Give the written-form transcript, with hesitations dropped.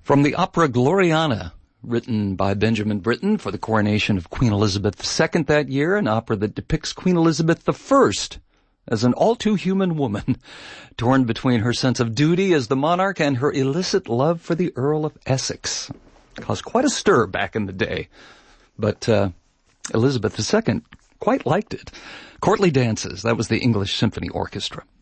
From the opera Gloriana, written by Benjamin Britten for the coronation of Queen Elizabeth II that year, an opera that depicts Queen Elizabeth I as an all-too-human woman, torn between her sense of duty as the monarch and her illicit love for the Earl of Essex. Caused quite a stir back in the day, but Elizabeth II quite liked it. Courtly Dances, that was the English Symphony Orchestra.